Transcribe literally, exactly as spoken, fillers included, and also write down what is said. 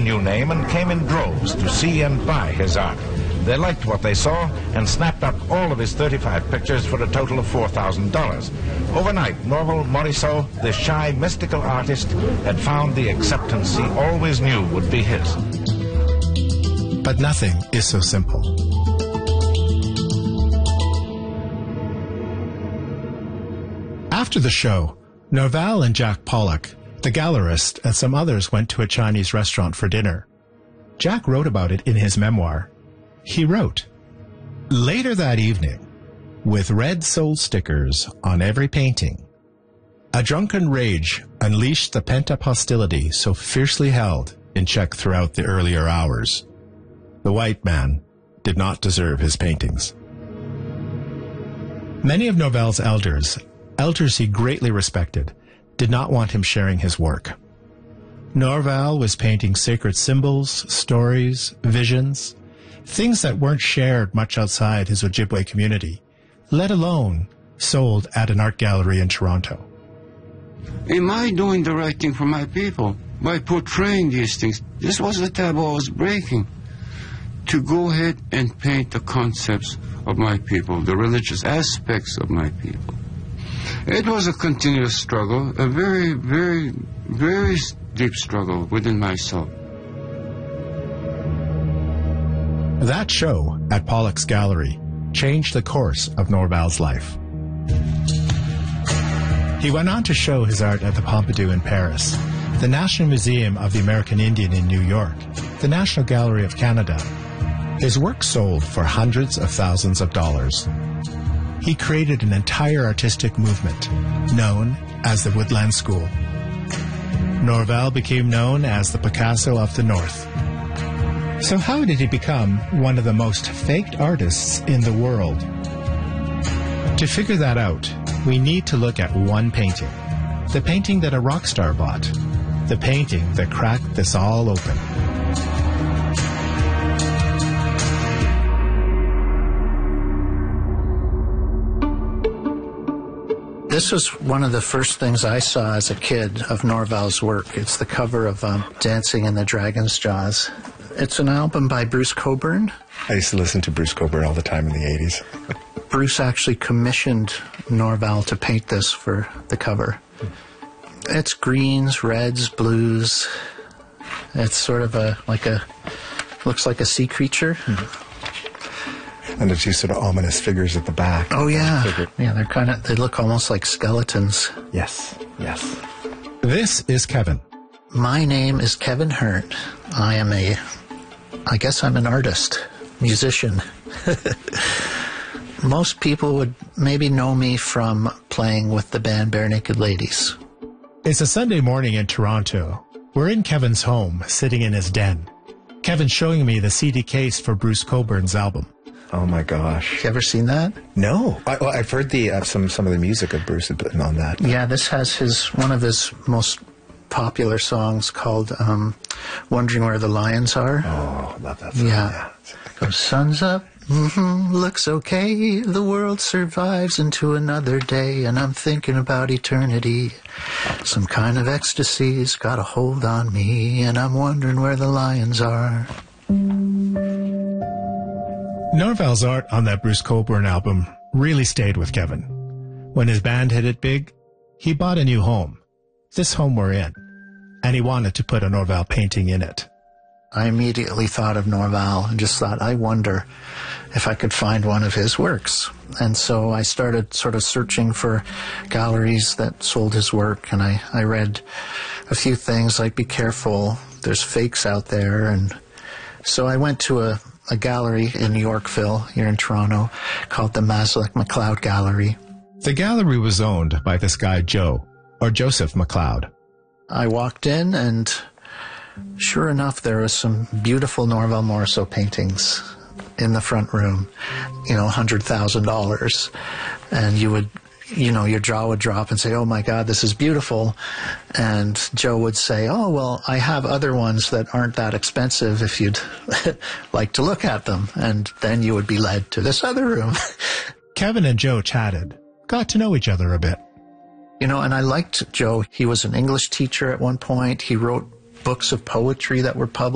new name and came in droves to see and buy his art. They liked what they saw and snapped up all of his thirty-five pictures for a total of four thousand dollars. Overnight, Norval Morisot, the shy, mystical artist, had found the acceptance he always knew would be his. But nothing is so simple. After the show, Norval and Jack Pollock, the gallerist, and some others went to a Chinese restaurant for dinner. Jack wrote about it in his memoir. He wrote, "Later that evening, with red soul stickers on every painting, a drunken rage unleashed the pent-up hostility so fiercely held in check throughout the earlier hours. The white man did not deserve his paintings." Many of Norval's elders, elders he greatly respected, did not want him sharing his work. Norval was painting sacred symbols, stories, visions, things that weren't shared much outside his Ojibwe community, let alone sold at an art gallery in Toronto. Am I doing the right thing for my people by portraying these things? This was the taboo I was breaking. To go ahead and paint the concepts of my people, the religious aspects of my people. It was a continuous struggle, a very, very, very deep struggle within myself. That show at Pollock's gallery changed the course of Norval's life. He went on to show his art at the Pompidou in Paris, the National Museum of the American Indian in New York, the National Gallery of Canada. His work sold for hundreds of thousands of dollars. He created an entire artistic movement known as the Woodland School. Norval became known as the Picasso of the North. So how did he become one of the most faked artists in the world? To figure that out, we need to look at one painting. The painting that a rock star bought. The painting that cracked this all open. This was one of the first things I saw as a kid of Norval's work. It's the cover of um, Dancing in the Dragon's Jaws. It's an album by Bruce Cockburn. I used to listen to Bruce Cockburn all the time in the eighties. Bruce actually commissioned Norval to paint this for the cover. It's greens, reds, blues. It's sort of a, like a, looks like a sea creature. Mm-hmm. And there's these sort of ominous figures at the back. Oh, yeah. Yeah, they're kind of, they look almost like skeletons. Yes, yes. This is Kevin. My name is Kevin Hurt. I am a, I guess I'm an artist, musician. Most people would maybe know me from playing with the band Bare Naked Ladies. It's a Sunday morning in Toronto. We're in Kevin's home, sitting in his den. Kevin's showing me the C D case for Bruce Cockburn's album. Oh my gosh! You ever seen that? No, I, well, I've heard the uh, some some of the music of Bruce had put on that. Yeah, this has his one of his most popular songs called um, "Wondering Where the Lions Are." Oh, love that song. Yeah, yeah. Goes, sun's up, mm-hmm, looks okay. The world survives into another day, and I'm thinking about eternity. Some kind of ecstasy's got a hold on me, and I'm wondering where the lions are. Norval's art on that Bruce Cockburn album really stayed with Kevin. When his band hit it big, he bought a new home, this home we're in, and he wanted to put a Norval painting in it. I immediately thought of Norval and just thought, I wonder if I could find one of his works. And so I started sort of searching for galleries that sold his work, and I, I read a few things like, be careful, there's fakes out there. And so I went to a a gallery in Yorkville, here in Toronto, called the Maslach McLeod Gallery. The gallery was owned by this guy, Joe, or Joseph McLeod. I walked in, and sure enough, there was some beautiful Norval Morisot paintings in the front room, you know, one hundred thousand dollars. And you would, you know, your jaw would drop and say, oh my God, this is beautiful. And Joe would say, oh, well, I have other ones that aren't that expensive if you'd like to look at them. And then you would be led to this other room. Kevin and Joe chatted, got to know each other a bit. You know, and I liked Joe. He was an English teacher at one point. He wrote books of poetry that were published.